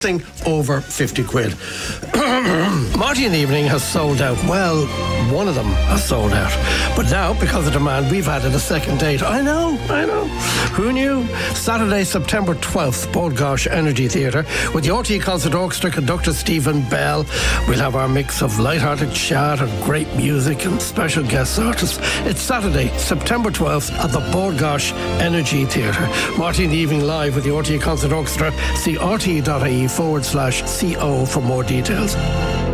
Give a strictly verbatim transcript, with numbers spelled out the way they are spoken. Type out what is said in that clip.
over fifty quid. Marty in the Evening has sold out. Well, one of them has sold out. But now, because of demand, we've added a second date. I know, I know. Who knew? Saturday, September twelfth, Bord Gáis Energy Theatre, with the R T E Concert Orchestra conductor Stephen Bell. We'll have our mix of light-hearted chat and great music and special guest artists. It's Saturday, September twelfth at the Bord Gáis Energy Theatre. Marty in the Evening live with the R T E Concert Orchestra. See R T E dot I E forward slash C O for more details.